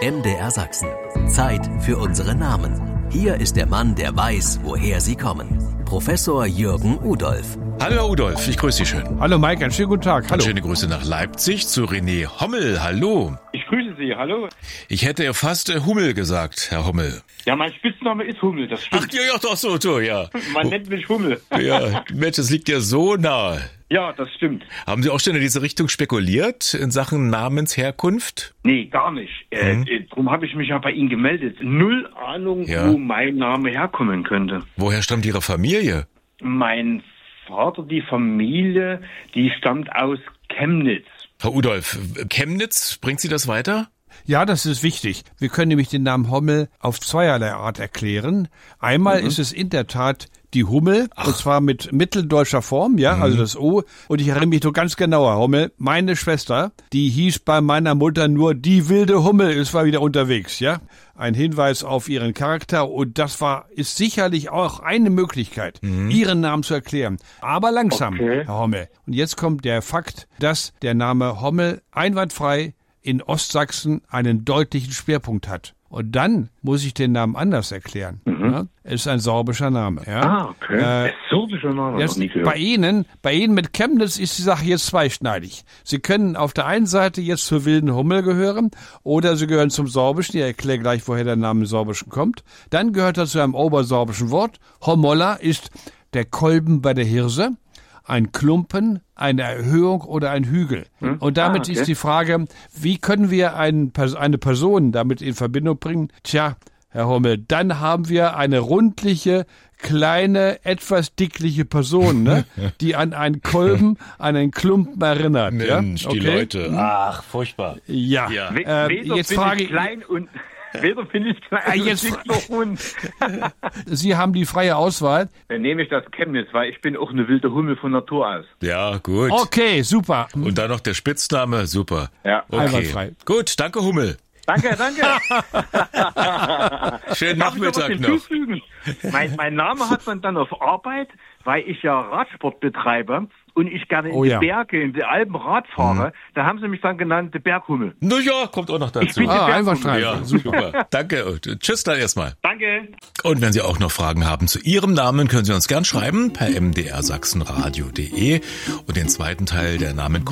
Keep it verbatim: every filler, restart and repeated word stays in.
M D R Sachsen. Zeit für unsere Namen. Hier ist der Mann, der weiß, woher sie kommen. Professor Jürgen Udolph. Hallo Herr Udolph, ich grüße Sie schön. Hallo Mike, einen schönen guten Tag. Hallo. Schöne Grüße nach Leipzig zu René Hommel. Hallo. Ich grüße Sie, hallo. Ich hätte ja fast äh, Hummel gesagt, Herr Hommel. Ja, mein Spitzname ist Hummel, das stimmt. Ach, ja, ja, doch so, so, ja. Man nennt mich Hummel. Ja, Mensch, das liegt ja so nah. Ja, das stimmt. Haben Sie auch schon in diese Richtung spekuliert, in Sachen Namensherkunft? Nee, gar nicht. Äh, Mhm. äh, Darum habe ich mich ja bei Ihnen gemeldet. Null Ahnung, Ja. wo mein Name herkommen könnte. Woher stammt Ihre Familie? Mein Vater, die Familie, die stammt aus Chemnitz. Herr Udolph, Chemnitz, bringt Sie das weiter? Ja, das ist wichtig. Wir können nämlich den Namen Hommel auf zweierlei Art erklären. Einmal Mhm. ist es in der Tat die Hummel, und zwar mit mitteldeutscher Form, ja, also das O. Und ich erinnere mich so ganz genau, Herr Hommel, meine Schwester, die hieß bei meiner Mutter nur die wilde Hummel, ist war wieder unterwegs, ja. Ein Hinweis auf ihren Charakter, und das war, ist sicherlich auch eine Möglichkeit, ihren Namen zu erklären. Aber langsam, Okay. Herr Hommel. Und jetzt kommt der Fakt, dass der Name Hommel einwandfrei in Ostsachsen einen deutlichen Schwerpunkt hat. Und dann muss ich den Namen anders erklären. Ja, es ist ein sorbischer Name. Ja. Ah, okay. Äh, das ist so schon Name, noch Jetzt, nie gehört. bei Ihnen, bei Ihnen mit Chemnitz ist die Sache jetzt zweischneidig. Sie können auf der einen Seite jetzt zur wilden Hummel gehören oder Sie gehören zum Sorbischen. Ich erkläre gleich, woher der Name Sorbischen kommt. Dann gehört er zu einem obersorbischen Wort. Hommolla ist der Kolben bei der Hirse, ein Klumpen, eine Erhöhung oder ein Hügel. Und damit Ah, okay. ist die Frage, wie können wir einen, Pers- eine Person damit in Verbindung bringen? Tja, Herr Hommel, dann haben wir eine rundliche, kleine, etwas dickliche Person, ne, die an einen Kolben, an einen Klumpen erinnert. Mensch, ja? die Okay? Leute. Ach, furchtbar. Ja. Ja. We- Äh, weder jetzt bin frage ich klein und weder bin ich klein Ah, und jetzt dick fra- noch rund. Sie haben die freie Auswahl. Dann nehme ich das Chemnitz, weil ich bin auch eine wilde Hummel von Natur aus. Ja, gut. Okay, super. Und dann noch der Spitzname, super. Ja. Okay. Einwandfrei. Gut, danke Hummel. Danke, danke. Schönen Darf ich noch was Nachmittag noch. hinzufügen? Mein, mein Name hat man dann auf Arbeit, weil ich ja Radsport betreibe und ich gerne in Oh die ja. Berge, in die Alpen Rad fahre. Da haben sie mich dann genannt, der Berghummel. Na ja, kommt auch noch Ich dazu. bin die Ah, Berghummel. einwandfrei. Ja, super. Danke und tschüss dann erstmal. Danke. Und wenn Sie auch noch Fragen haben zu Ihrem Namen, können Sie uns gern schreiben per m d r sachsen radio punkt d e und den zweiten Teil der Namen